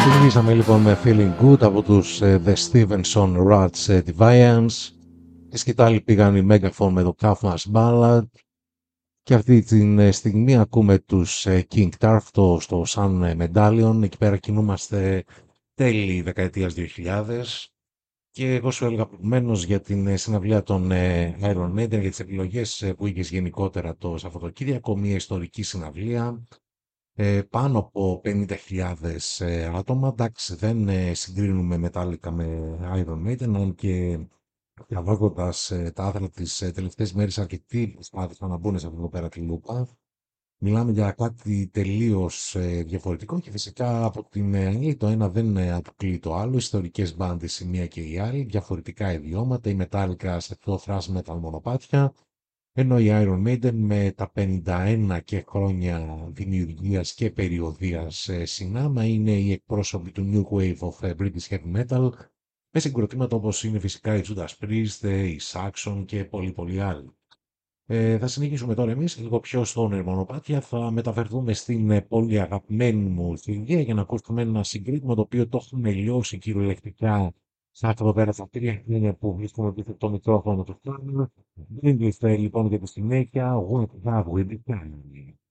Ξεκινήσαμε λοιπόν με Feeling Good από τους The Stevenson Rats Defiance. Στη σκητάλη πήγαν οι Megaphone με το Kaufman's Ballad και αυτή τη στιγμή ακούμε τους King Turf στο Sun Medallion. Εκεί πέρα κινούμαστε τέλη δεκαετίας 2000 και εγώ σου έλεγα προηγουμένως για την συναυλία των Iron Maiden, για τις επιλογές που είχες γενικότερα το Σαββατοκύριακο, μια ιστορική συναυλία. Πάνω από 50.000 άτομα. Εντάξει, δεν συγκρίνουμε Metallica με Iron Maiden, αν και διαβάζοντας τα άθρα τις τελευταίες μέρες αρκετοί προσπάθησαν να μπουν σε αυτό εδώ πέρα τη λούπα. Μιλάμε για κάτι τελείως διαφορετικό και φυσικά από την άλλη το ένα δεν αποκλείει το άλλο. Ιστορικές μπάντες η μία και η άλλη, διαφορετικά ιδιώματα, η Metallica σε πιο thrash metal μονοπάτια, ενώ η Iron Maiden με τα 51 και χρόνια δημιουργίας και περιοδίας συνάμα είναι οι εκπρόσωποι του New Wave of British Heavy Metal με συγκροτήματα όπως είναι φυσικά η Judas Priest, η Saxon και πολλοί άλλοι. Θα συνεχίσουμε τώρα εμείς λίγο πιο stoner μονοπάτια. Θα μεταφερθούμε στην πολύ αγαπημένη μου θηρία για να ακούσουμε ένα συγκρίτημα το οποίο το έχουμε λιώσει κυριολεκτικά σε αυτό εδώ πέρα στα 3 χρόνια που βρίσκουμε πίσω το μικρόφωνο του Στάνου. Δεν λοιπόν για τη συνέχεια, what have we become.